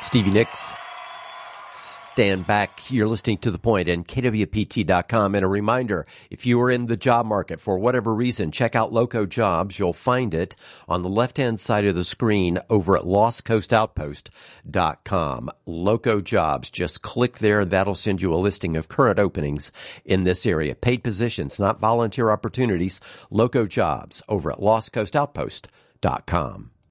Stevie Nicks. Stand back. You're listening to The Point and KWPT.com. And a reminder, if you are in the job market for whatever reason, check out Loco Jobs. You'll find it on the left-hand side of the screen over at LostCoastOutpost.com. Loco Jobs. Just click there. That'll send you a listing of current openings in this area. Paid positions, not volunteer opportunities. Loco Jobs over at LostCoastOutpost.com.